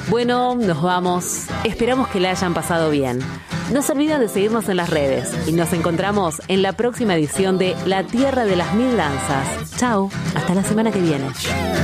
Bueno, nos vamos. Esperamos que la hayan pasado bien. No se olviden de seguirnos en las redes y nos encontramos en la próxima edición de La Tierra de las Mil Danzas. Chau, hasta la semana que viene.